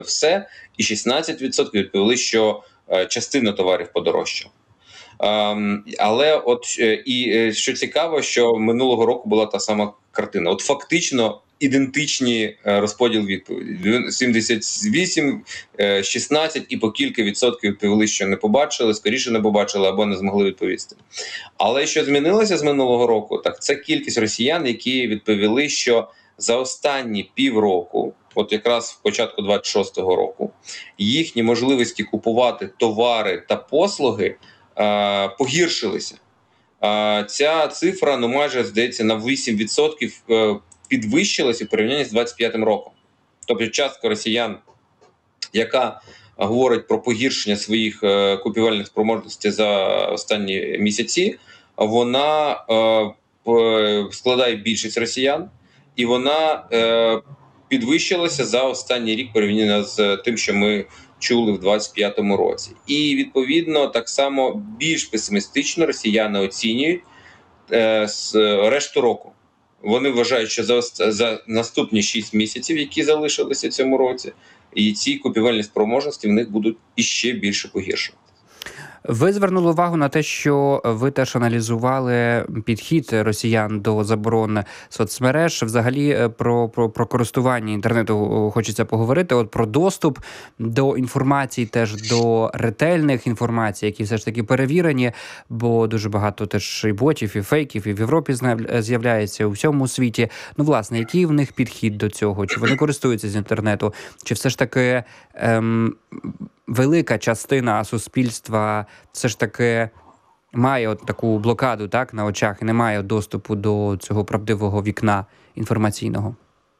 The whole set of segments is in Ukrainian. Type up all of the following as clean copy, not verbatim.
все, і 16% відповіли, що частина товарів подорожчала. Але от і що цікаво, що минулого року була та сама картина. От фактично ідентичні розподіл відповіді. 78, 16 і по кілька відсотків відповіли, що не побачили, скоріше не побачили або не змогли відповісти. Але що змінилося з минулого року, так це кількість росіян, які відповіли, що за останні півроку, от якраз в початку 26-го року, їхні можливості купувати товари та послуги погіршилися. Ця цифра, майже, здається, на 8% підвищилася в порівнянні з 25-м роком. Тобто частка росіян, яка говорить про погіршення своїх купівельних спроможностей за останні місяці, вона складає більшість росіян, і вона підвищилася за останній рік порівняно з тим, що ми чули в 25-му році. І, відповідно, так само більш песимістично росіяни оцінюють решту року. Вони вважають, що за наступні 6 місяців, які залишилися в цьому році, і ці купівельні спроможності в них будуть іще більше погіршувати. Ви звернули увагу на те, що ви теж аналізували підхід росіян до заборони соцмереж. Взагалі про користування інтернету хочеться поговорити. От про доступ до інформації, теж до ретельних інформацій, які все ж таки перевірені, бо дуже багато теж і ботів, і фейків, і в Європі з'являється, у всьому світі. Ну, власне, який в них підхід до цього? Чи вони користуються з інтернету? Чи все ж таки велика частина суспільства все ж таки має от таку блокаду, так, на очах і не має доступу до цього правдивого вікна інформаційного?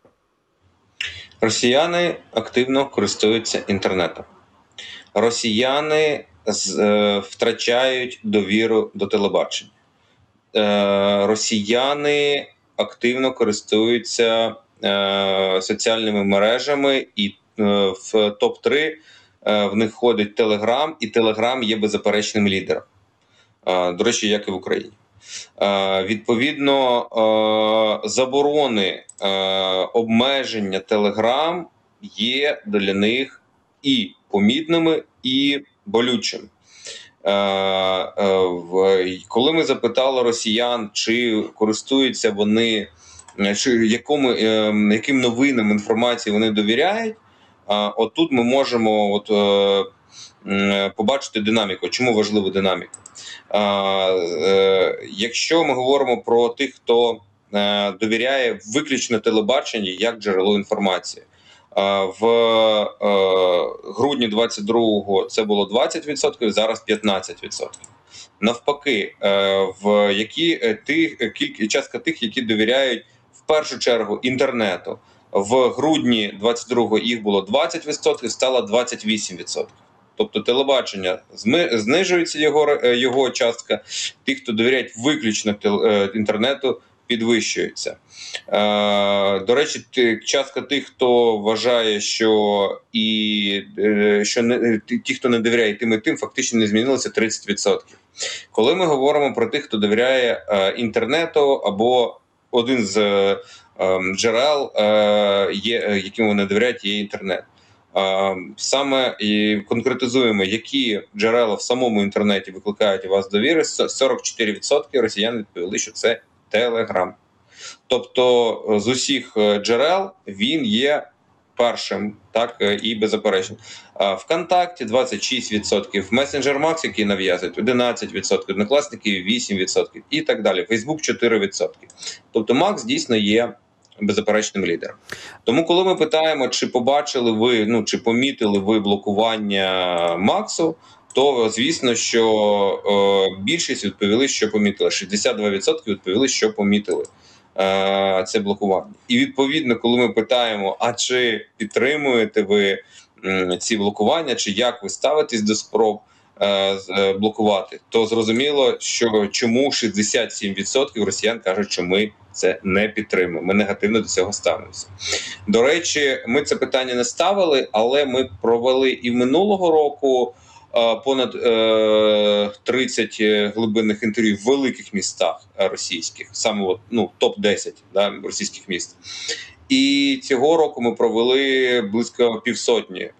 Росіяни активно користуються інтернетом. Росіяни втрачають довіру до телебачення. Росіяни активно користуються соціальними мережами, і в топ-3 в них входить Телеграм, і Телеграм є беззаперечним лідером. До речі, як і в Україні. Відповідно, заборони, обмеження Телеграм є для них і помітними, і болючими. Коли ми запитали росіян, чи користуються вони, чи яким новинам інформації вони довіряють, отут ми можемо побачити динаміку. Чому важлива динаміка? Якщо ми говоримо про тих, хто довіряє виключно телебаченню як джерело інформації, в грудні 22-го це було 20%, зараз 15%. Навпаки, частка тих, які довіряють в першу чергу інтернету. В грудні 22-го їх було 20%, стало 28%. Тобто телебачення знижується його частка, ті, хто довіряють виключно інтернету, підвищується. До речі, частка тих, хто вважає, що ті, хто не довіряє тим і тим, фактично не змінилося 30%. Коли ми говоримо про тих, хто довіряє інтернету, або один з джерел, яким вони довіряють, є інтернет. Саме і конкретизуємо, які джерела в самому інтернеті викликають у вас довіри. 44% росіян відповіли, що це Телеграм. Тобто з усіх джерел він є першим, так, і беззаперечно. ВКонтакті 26%, Месенджер Макс, який нав'язують, 11%, Однокласники 8% і так далі. Фейсбук 4%. Тобто Макс дійсно є беззаперечним лідером. Тому, коли ми питаємо, чи побачили ви, чи помітили ви блокування Максу, то, звісно, що більшість відповіли, що помітили. 62% відповіли, що помітили це блокування. І, відповідно, коли ми питаємо, а чи підтримуєте ви ці блокування, чи як ви ставитесь до спроб блокувати, то зрозуміло, що чому 67% росіян кажуть, що ми це не підтримуємо, ми негативно до цього ставимося. До речі, ми це питання не ставили, але ми провели і минулого року понад 30 глибинних інтерв'ю в великих містах російських, саме топ-10 російських міст. І цього року ми провели близько півсотні